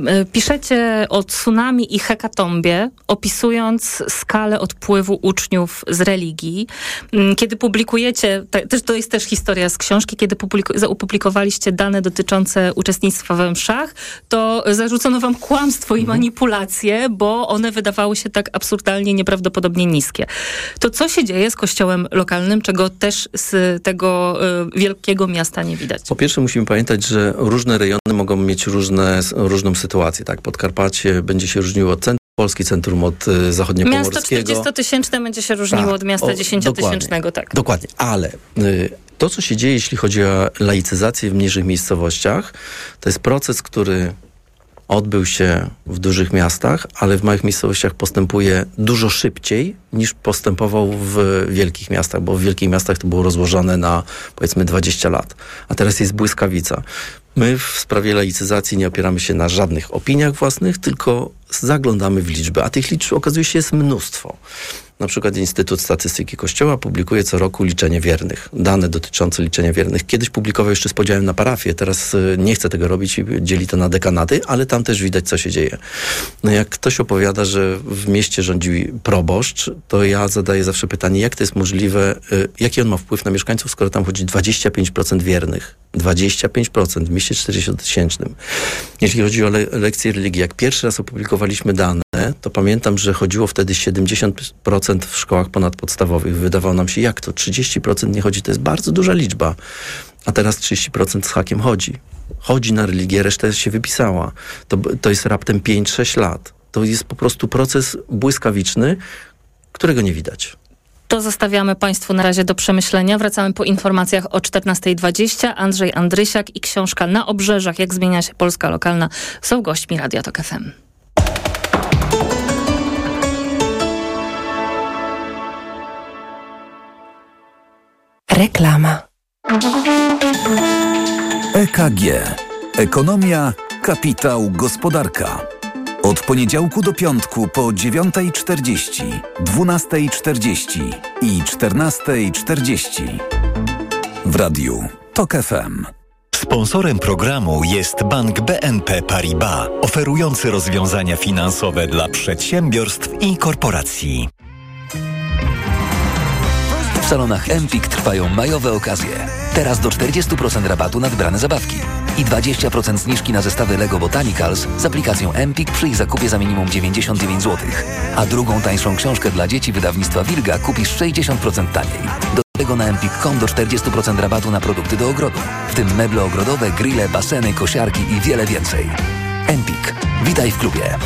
Piszecie o tsunami i hekatombie, opisując skalę odpływu uczniów z religii. Kiedy publikujecie, to, to jest też historia z książki, kiedy publiku- opublikowaliście dane dotyczące uczestnictwa we mszach, to zarzucono wam kłamstwo i manipulacje, bo one wydawały się tak absurdalnie, nieprawdopodobnie niskie. To co się dzieje z kościołem lokalnym, czego też z tego y, wielkiego miasta nie widać? Po pierwsze musimy pamiętać, że różne rejony mogą mieć różne, różną sytuację. Tak? Podkarpacie będzie się różniło od centrum Polski, centrum od y, zachodniopomorskiego. Miasto czterdziestotysięczne będzie się różniło tak, od miasta dziesięciotysięcznego. Tak. Dokładnie, ale y, to, co się dzieje, jeśli chodzi o laicyzację w mniejszych miejscowościach, to jest proces, który odbył się w dużych miastach, ale w małych miejscowościach postępuje dużo szybciej niż postępował w wielkich miastach, bo w wielkich miastach to było rozłożone na powiedzmy dwadzieścia lat. A teraz jest błyskawica. My w sprawie laicyzacji nie opieramy się na żadnych opiniach własnych, tylko zaglądamy w liczby, a tych liczb okazuje się jest mnóstwo. Na przykład Instytut Statystyki Kościoła publikuje co roku liczenie wiernych. Dane dotyczące liczenia wiernych. Kiedyś publikował jeszcze z podziałem na parafie, teraz nie chce tego robić i dzieli to na dekanaty, ale tam też widać, co się dzieje. No jak ktoś opowiada, że w mieście rządzi proboszcz, to ja zadaję zawsze pytanie, jak to jest możliwe, jaki on ma wpływ na mieszkańców, skoro tam chodzi dwadzieścia pięć procent wiernych. dwadzieścia pięć procent w mieście czterdziestotysięcznym. Jeśli chodzi o le- lekcje religii, jak pierwszy raz opublikowaliśmy dane, to pamiętam, że chodziło wtedy siedemdziesiąt procent w szkołach ponadpodstawowych. Wydawało nam się, jak to? trzydzieści procent nie chodzi, to jest bardzo duża liczba. A teraz trzydzieści procent z hakiem chodzi. Chodzi na religię, reszta się wypisała. To, to jest raptem pięć sześć lat. To jest po prostu proces błyskawiczny, którego nie widać. To zostawiamy Państwu na razie do przemyślenia. Wracamy po informacjach o czternasta dwadzieścia. Andrzej Andrysiak i książka Na obrzeżach, jak zmienia się Polska lokalna, są gośćmi Radia Tok F M. Reklama. E K G. Ekonomia, kapitał, gospodarka. Od poniedziałku do piątku po dziewiąta czterdzieści, dwunasta czterdzieści i czternasta czterdzieści. W radiu Tok F M. Sponsorem programu jest Bank B N P Paribas, oferujący rozwiązania finansowe dla przedsiębiorstw i korporacji. W salonach Empik trwają majowe okazje. Teraz do czterdzieści procent rabatu na wybrane zabawki i dwadzieścia procent zniżki na zestawy Lego Botanicals z aplikacją Empik przy ich zakupie za minimum dziewięćdziesiąt dziewięć złotych. A drugą tańszą książkę dla dzieci wydawnictwa Wilga kupisz sześćdziesiąt procent taniej. Do tego na empik kropka com do czterdzieści procent rabatu na produkty do ogrodu, w tym meble ogrodowe, grille, baseny, kosiarki i wiele więcej. Empik. Witaj w klubie.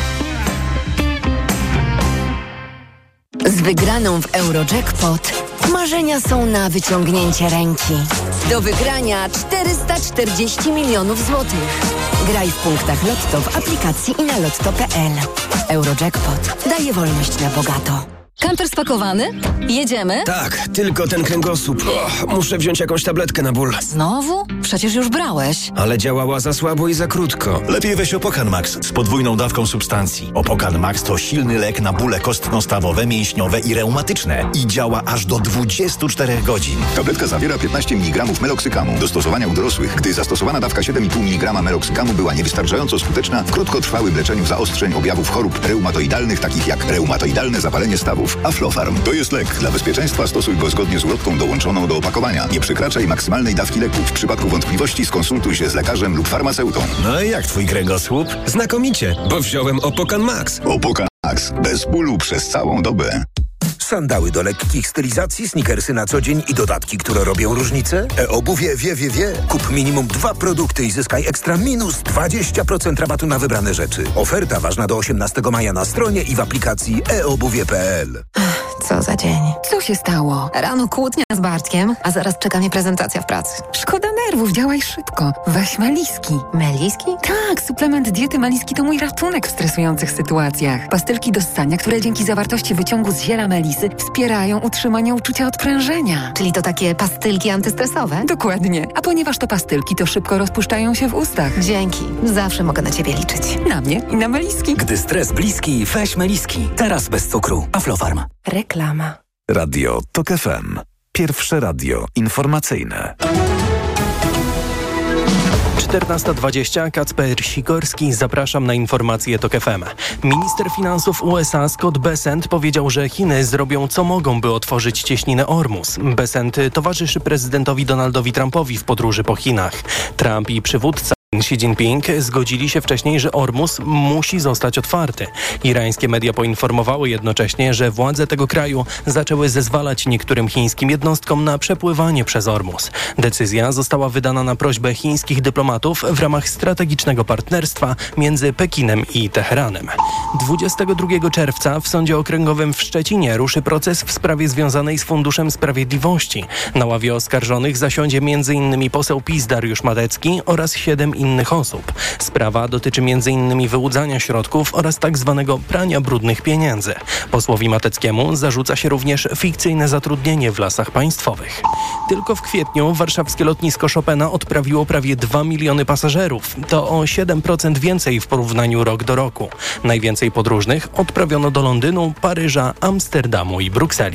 Z wygraną w Eurojackpot marzenia są na wyciągnięcie ręki. Do wygrania czterysta czterdzieści milionów złotych. Graj w punktach Lotto w aplikacji i na lotto kropka p l. Eurojackpot daje wolność na bogato. Kamper spakowany? Jedziemy? Tak, tylko ten kręgosłup. Oh, muszę wziąć jakąś tabletkę na ból. Znowu? Przecież już brałeś. Ale działała za słabo i za krótko. Lepiej weź Opokan Max z podwójną dawką substancji. Opokan Max to silny lek na bóle kostno-stawowe, mięśniowe i reumatyczne. I działa aż do dwudziestu czterech godzin. Tabletka zawiera piętnaście miligramów meloksykamu. Do stosowania u dorosłych, gdy zastosowana dawka siedem i pół miligrama meloksykamu była niewystarczająco skuteczna w krótkotrwałym leczeniu zaostrzeń objawów chorób reumatoidalnych, takich jak reumatoidalne zapalenie stawów. Aflofarm to jest lek. Dla bezpieczeństwa stosuj go zgodnie z ulotką dołączoną do opakowania. Nie przekraczaj maksymalnej dawki leku. W przypadku wątpliwości skonsultuj się z lekarzem lub farmaceutą. No i jak twój kręgosłup? Znakomicie, bo wziąłem Opokan Max. Opokan Max. Bez bólu przez całą dobę. Sandały do lekkich stylizacji, sneakersy na co dzień i dodatki, które robią różnicę? E-obuwie wie, wie, wie. Kup minimum dwa produkty i zyskaj ekstra minus dwadzieścia procent rabatu na wybrane rzeczy. Oferta ważna do osiemnastego maja na stronie i w aplikacji e obuwie kropka p l. Co za dzień. Co się stało? Rano kłótnia z Bartkiem, a zaraz czeka mnie prezentacja w pracy. Szkoda nerwów, działaj szybko. Weź Meliski. Meliski? Tak, suplement diety Meliski to mój ratunek w stresujących sytuacjach. Pastylki do ssania, które dzięki zawartości wyciągu z ziela melisy wspierają utrzymanie uczucia odprężenia. Czyli to takie pastylki antystresowe? Dokładnie. A ponieważ to pastylki, to szybko rozpuszczają się w ustach. Dzięki. Zawsze mogę na ciebie liczyć. Na mnie i na Meliski. Gdy stres bliski, weź Meliski. Teraz bez cukru. Aflofarm. Reklama. Radio TOK F M. Pierwsze radio informacyjne. czternasta dwadzieścia, Kacper Sikorski, zapraszam na informacje TOK F M. Minister finansów U S A Scott Bessent powiedział, że Chiny zrobią co mogą, by otworzyć cieśninę Ormus. Bessent towarzyszy prezydentowi Donaldowi Trumpowi w podróży po Chinach. Trump i przywódca Xi Jinping zgodzili się wcześniej, że Ormus musi zostać otwarty. Irańskie media poinformowały jednocześnie, że władze tego kraju zaczęły zezwalać niektórym chińskim jednostkom na przepływanie przez Ormus. Decyzja została wydana na prośbę chińskich dyplomatów w ramach strategicznego partnerstwa między Pekinem i Teheranem. dwudziestego drugiego czerwca w Sądzie Okręgowym w Szczecinie ruszy proces w sprawie związanej z Funduszem Sprawiedliwości. Na ławie oskarżonych zasiądzie m.in. poseł PiS Dariusz Madecki oraz siedem innych osób. Sprawa dotyczy między innymi wyłudzania środków oraz tak zwanego prania brudnych pieniędzy. Posłowi Mateckiemu zarzuca się również fikcyjne zatrudnienie w Lasach Państwowych. Tylko w kwietniu warszawskie lotnisko Chopina odprawiło prawie dwa miliony pasażerów. To o siedem procent więcej w porównaniu rok do roku. Najwięcej podróżnych odprawiono do Londynu, Paryża, Amsterdamu i Brukseli.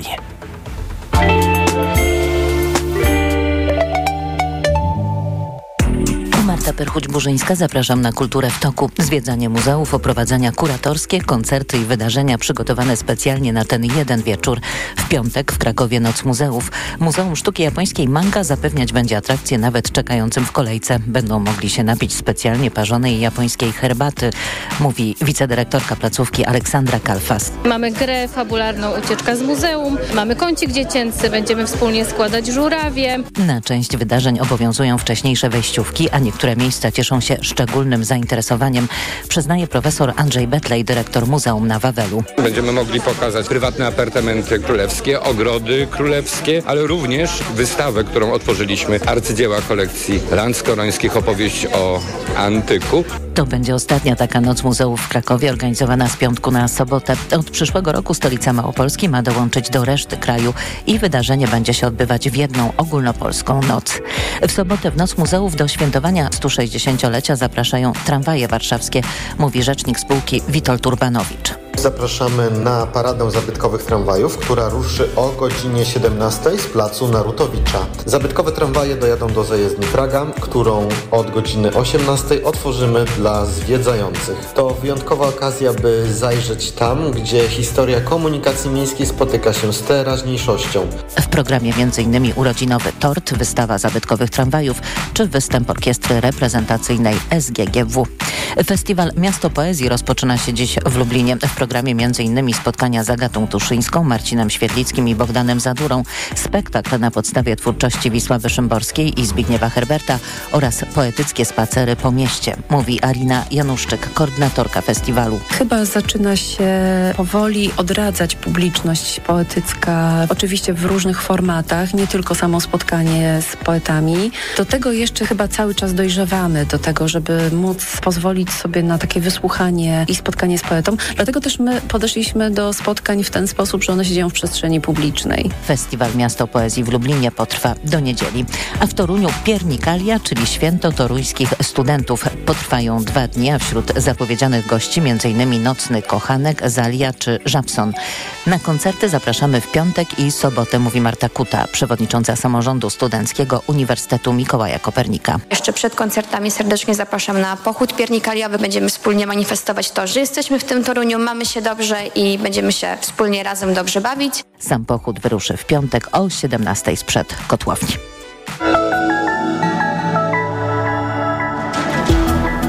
Marta Perchuć-Burzyńska, zapraszam na Kulturę w toku. Zwiedzanie muzeów, oprowadzania kuratorskie, koncerty i wydarzenia przygotowane specjalnie na ten jeden wieczór. W piątek w Krakowie Noc Muzeów. Muzeum Sztuki Japońskiej Manga zapewniać będzie atrakcje nawet czekającym w kolejce. Będą mogli się napić specjalnie parzonej japońskiej herbaty, mówi wicedyrektorka placówki Aleksandra Kalfas. Mamy grę fabularną Ucieczka z muzeum, mamy kącik dziecięcy, będziemy wspólnie składać żurawie. Na część wydarzeń obowiązują wcześniejsze wejściówki, a niektóre miejsca cieszą się szczególnym zainteresowaniem, przyznaje profesor Andrzej Betlej, dyrektor Muzeum na Wawelu. Będziemy mogli pokazać prywatne apartamenty królewskie, ogrody królewskie, ale również wystawę, którą otworzyliśmy, arcydzieła kolekcji Landskorońskich, opowieść o antyku. To będzie ostatnia taka Noc Muzeów w Krakowie, organizowana z piątku na sobotę. Od przyszłego roku stolica Małopolski ma dołączyć do reszty kraju i wydarzenie będzie się odbywać w jedną ogólnopolską noc. W sobotę w Noc Muzeów do świętowania stu sześćdziesięciolecia zapraszają tramwaje warszawskie, mówi rzecznik spółki Witold Urbanowicz. Zapraszamy na paradę zabytkowych tramwajów, która ruszy o godzinie siedemnastej z placu Narutowicza. Zabytkowe tramwaje dojadą do zajezdni Praga, którą od godziny osiemnastej otworzymy dla zwiedzających. To wyjątkowa okazja, by zajrzeć tam, gdzie historia komunikacji miejskiej spotyka się z teraźniejszością. W programie m.in. urodzinowy tort, wystawa zabytkowych tramwajów czy występ orkiestry reprezentacyjnej S G G W. Festiwal Miasto Poezji rozpoczyna się dziś w Lublinie. W programie m.in. spotkania z Agatą Tuszyńską, Marcinem Świetlickim i Bogdanem Zadurą, spektakl na podstawie twórczości Wisławy Szymborskiej i Zbigniewa Herberta oraz poetyckie spacery po mieście, mówi Alina Januszczyk, koordynatorka festiwalu. Chyba zaczyna się powoli odradzać publiczność poetycka, oczywiście w różnych formatach, nie tylko samo spotkanie z poetami. Do tego jeszcze chyba cały czas dojrzewamy, do tego, żeby móc pozwolić sobie na takie wysłuchanie i spotkanie z poetą. Dlatego też my podeszliśmy do spotkań w ten sposób, że one się dzieją w przestrzeni publicznej. Festiwal Miasto Poezji w Lublinie potrwa do niedzieli. A w Toruniu Piernikalia, czyli święto toruńskich studentów. Potrwają dwa dni, a wśród zapowiedzianych gości m.in. Nocny Kochanek, Zalia czy Żabson. Na koncerty zapraszamy w piątek i sobotę, mówi Marta Kuta, przewodnicząca Samorządu Studenckiego Uniwersytetu Mikołaja Kopernika. Jeszcze przed koncertami serdecznie zapraszam na pochód piernikaliowy. Będziemy wspólnie manifestować to, że jesteśmy w tym Toruniu, mamy się dobrze i będziemy się wspólnie razem dobrze bawić. Sam pochód wyruszy w piątek o siedemnastej sprzed kotłowni.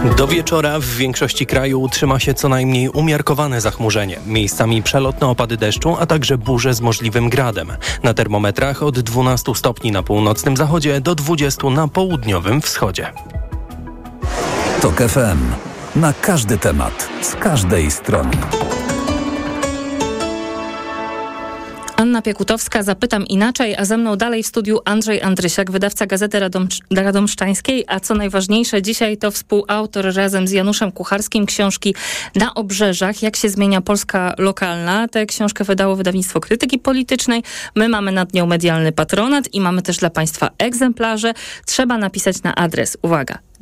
Do wieczora w większości kraju utrzyma się co najmniej umiarkowane zachmurzenie. Miejscami przelotne opady deszczu, a także burze z możliwym gradem. Na termometrach od dwunastu stopni na północnym zachodzie do dwudziestu na południowym wschodzie. TOK F M. Na każdy temat, z każdej strony. Anna Piekutowska, Zapytam Inaczej, a ze mną dalej w studiu Andrzej Andrysiak, wydawca Gazety Radom, Radomszczańskiej, a co najważniejsze dzisiaj to współautor razem z Januszem Kucharskim książki Na obrzeżach, jak się zmienia Polska lokalna. Tę książkę wydało wydawnictwo Krytyki Politycznej. My mamy nad nią medialny patronat i mamy też dla Państwa egzemplarze. Trzeba napisać na adres, uwaga,